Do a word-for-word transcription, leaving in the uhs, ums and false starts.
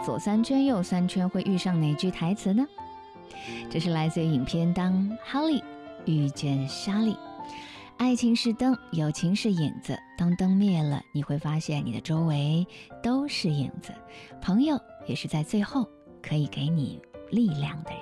左三圈右三圈会遇上哪句台词呢？这是来自于影片《当哈利遇见莎莉》。爱情是灯，友情是影子，当灯灭了，你会发现你的周围都是影子。朋友也是在最后可以给你力量的人。